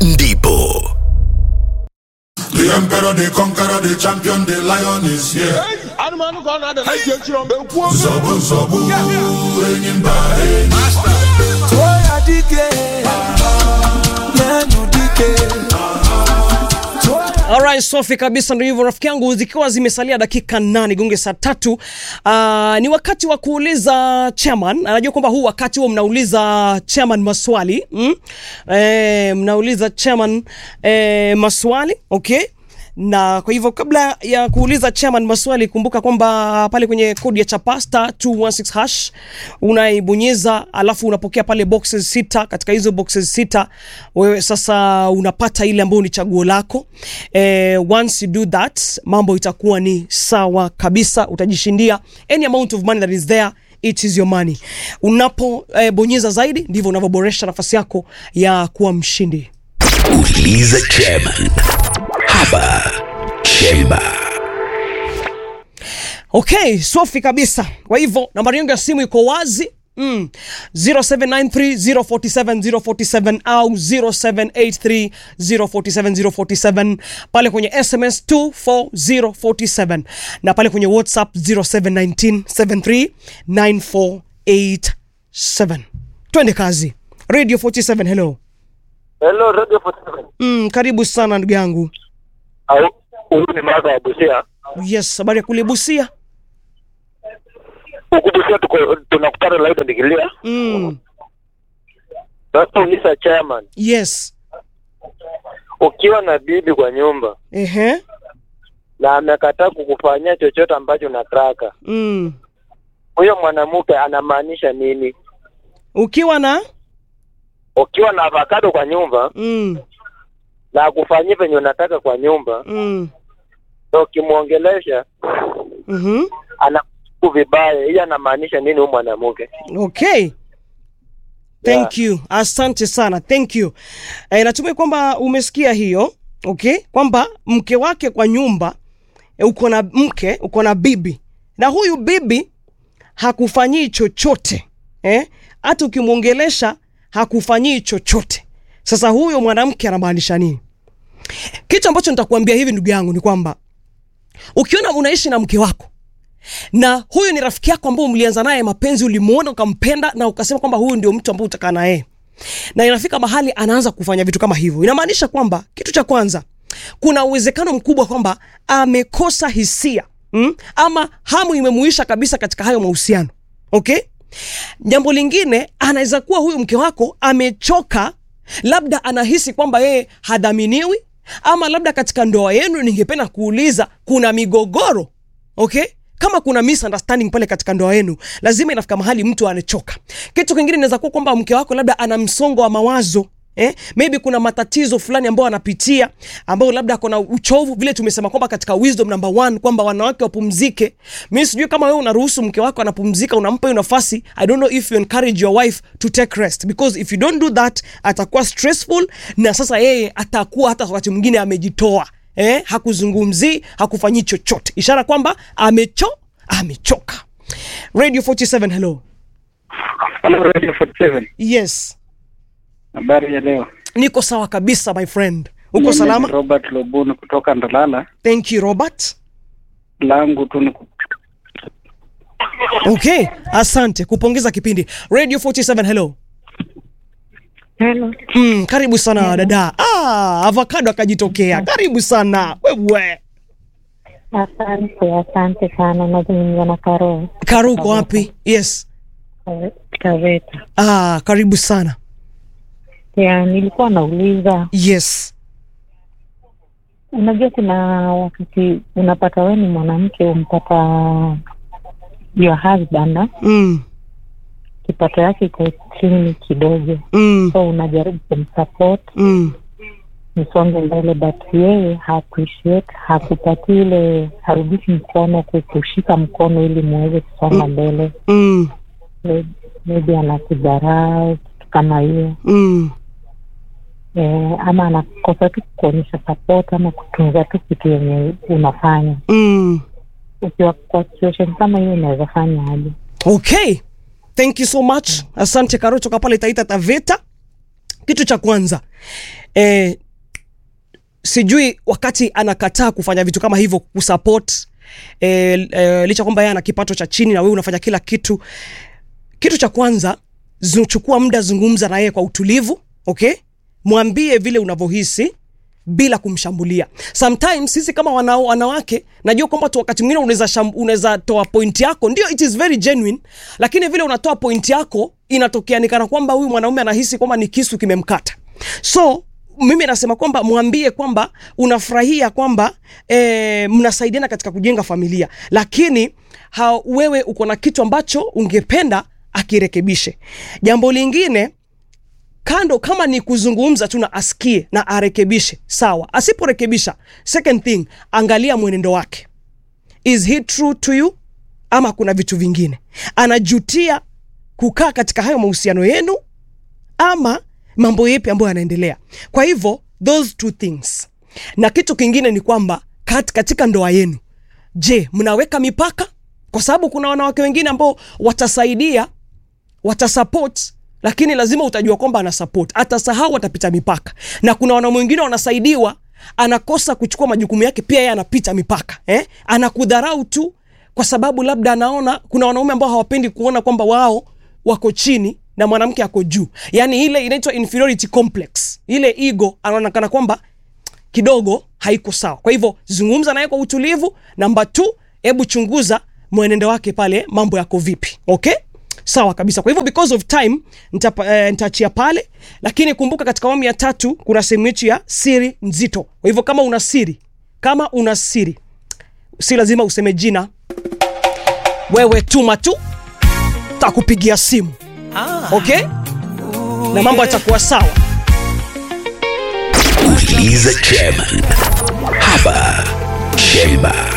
ndipo. The emperor, the conqueror, the champion, the lion is here. Zobu, zobu, reigning by master. Toya dike, neno dike. Alright, Sophie kabisa ndio hivyo rafiki yangu, zikiwa zimesalia dakika 8 gonge saa 3. Ni wakati wa kuuliza chairman. Anajua kwamba huu wakati huo mnauliza chairman maswali. Mnauliza chairman maswali, okay? Na kwa hivyo kabla ya kuuliza chairman maswali, kumbuka kwamba pale kwenye kodi ya Chapasta 216 hash unaibonyeza, alafu unapokea pale boxes 6. Katika hizo boxes 6 wewe sasa unapata ile ambayo ni chaguo lako. Once you do that, mambo itakuwa ni sawa kabisa, utajishindia any amount of money that is there. It is your money. Unapo bonyeza zaidi ndivyo unavyoboresha nafasi yako ya kuwa mshindi. Uliza chairman hapa Chemba. Okay, Sophie kabisa. Kwa hivyo nambari yangu ya simu iko wazi. 0793047047 au 0783047047, pale kwenye SMS 24047 na pale kwenye WhatsApp 0719739487. Twende kazi. Radio 47, hello. Hello, Radio 47. Karibu sana ndugu yangu. Huyu ni Maga wa Busia. Yes, habari ya kule Busia? Busia tunakutana live ndikilia. Sasa unisa chairman. Yes. Ukiwa na bibi kwa nyumba. Na amekataa kukufanyia chochote ambacho unataka. Huyo mwanamke anamaanisha nini? Ukiwa na avocado kwa nyumba. Na kufanyia venye unataka kwa nyumba. So kimuongelesha. Anakuwa vibaya. Yeye anamaanisha nini huyo mwanamke? Okay. Thank you. Asante sana. Thank you. Natumai kwamba umesikia hiyo. Okay? Kwamba mke wake kwa nyumba, uko na mke, uko na bibi. Na huyu bibi hakufanyii chochote. Hata ukimuongelesha hakufanyii chochote. Sasa huyo mwanamke anamaanisha nini? Kitu ambacho nitakwambia hivi ndugu yangu ni kwamba ukiona unaishi na mke wako na huyu ni rafiki yako ambaye mlianza naye mapenzi, ulimuona ukampenda na ukasema kwamba huyu ndio mtu ambaye utakaa naye, na inafika mahali anaanza kufanya vitu kama hivyo, inamaanisha kwamba kitu cha kwanza, kuna uwezekano mkubwa kwamba amekosa hisia ama hamu imemuisha kabisa katika hayo mahusiano. Okay? Jambo lingine, anaweza kuwa huyu mke wako amechoka, labda anahisi kwamba yeye hadhaminiwi, ama labda katika ndoa yenu, ningependa kuuliza, kuna migogoro. Okay? Kama kuna misunderstanding pale katika ndoa yenu, lazima inafika mahali mtu anachoka. Kitu kingine inaweza kuwa kwamba mke wako labda ana msongo wa mawazo. Maybe kuna matatizo fulani ambayo anapitia, ambayo labda kuna uchovu, vile tumesema kwamba katika wisdom number 1 kwamba wanawake wapumzike. Mimi sijui kama wewe unaruhusu mke wako anapumzika, unampa hiyo nafasi. I don't know if you encourage your wife to take rest, because if you don't do that, atakuwa stressful, na sasa yeye atakuwa hata wakati mwingine amejitoa. Hakuzungumzi, hakufanyi chochote. Ishara kwamba amechoka. Radio 47, hello. Hello, Radio 47. Yes. Habari ya leo? Niko sawa kabisa my friend. Uko salama? Robert Lobunu kutoka Ndalala. Thank you Robert. Langu tu ni Okay, asante kupongeza kipindi. Radio 47, hello. Hello. Karibu sana dada. Avocado akajitokea. Karibu sana. Wewe. Asante sana. Nazungumza na Karo. Karo uko wapi? Yes. Taveta. Karibu sana. Nilikuwa nauliza. Yes. Unajua kuna wakati unapata wewe ni mwanamke, umpata your husband kipato yake iko chini kidogo. So unajaribu kumsupport msonge mbele, but yeye appreciate, hakupati ile, harudishi mkono kukushika mkono ili muweze kusonga mbele. Maybe anakudharau kama hiyo. Ama anakosa tu kuonyesha support ama kutunza tu kitu yenye unafanya. Ukiwa kwa situation kama hiyo unaweza fanya aje? Okay. Thank you so much. Asante Karo kutoka pale Taita Taveta. Kitu cha kwanza, sijui wakati anakataa kufanya vitu kama hivyo kusupport licha kwamba yeye ana kipato cha chini na wewe unafanya kila kitu. Kitu cha kwanza, chukua muda, zungumza na yeye kwa utulivu, okay? Mwambie vile unavyohisi bila kumshambulia. Sometimes sisi kama wanawake, najua kwamba tu wakati mwingine unaweza toa point yako, ndio it is very genuine, lakini vile unatoa point yako inatokea ni kana kwamba huyu mwanaume anahisi kwamba ni kisu kimemkata. So mimi nasema kwamba mwambie kwamba unafurahia kwamba mnasaidiana katika kujenga familia, lakini wewe uko na kitu ambacho ungependa akirekebishe. Jambo lingine, kando kama ni kuzungumza tu na asikie na arekebishe, sawa. Asiporekebisha, second thing, angalia mwenendo wake. Is he true to you? Ama kuna vitu vingine anajutia kukaa katika hayo mahusiano yenu, ama mambo yapi ambayo yanaendelea? Kwa hivyo those two things. Na kitu kingine ni kwamba katika ndoa yenu, je, mnaweka mipaka? Kwa sababu kuna wanawake wengine ambao watasaidia, watasupport, lakini lazima utajua kwamba ana support, atasahau, atapita mipaka. Na kuna wanaume wengine wanasaidiwa, anakosa kuchukua majukumu yake, pia yeye anapita mipaka, anakudharau tu kwa sababu labda anaona, kuna wanaume ambao hawapendi kuona kwamba wao wako chini na mwanamke ako juu. Yani ile inaitwa inferiority complex. Ile ego anaonekana kwamba kidogo haiko sawa. Kwa hivyo zungumza naye kwa utulivu. Number 2, hebu chunguza mwenendo wake pale, mambo yako vipi. Okay? Sawa kabisa. Kwa hivyo because of time nitaachia pale, lakini kumbuka katika awamu ya 3 kuna sehemu yetu ya siri nzito. Kwa hivyo kama una siri, si lazima useme jina. Wewe tuma tu, takupigia simu. Okay? Na mambo yatakuwa sawa. Uliza Chairman. Hapa Chemba.